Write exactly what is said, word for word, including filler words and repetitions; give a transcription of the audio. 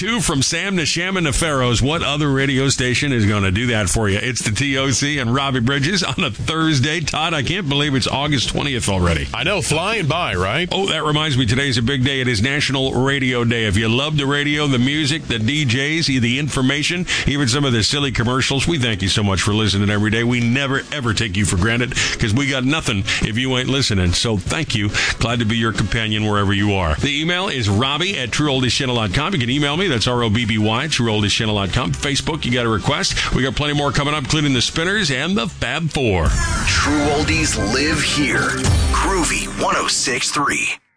two from Sam to Shaman to Pharaohs. What other radio station is going to do that for you? It's the T O C and Robbie Bridges on a Thursday. Todd, I can't believe it's August twentieth already. I know, flying by, right? Oh, that reminds me, today's a big day. It is National Radio Day. If you love the radio, the music, the D Js, the information, even some of the silly commercials, we thank you so much for listening every day. We never, ever take you for granted because we got nothing if you ain't listening. So thank you. Glad to be your companion wherever you are. The email is robbie at true oldies channel dot com. You can email me. That's R O B B Y, true oldies channel dot com. Facebook, you got a request. We got plenty more coming up, including the Spinners and the Fab Four. True Oldies live here. Groovy one oh six point three.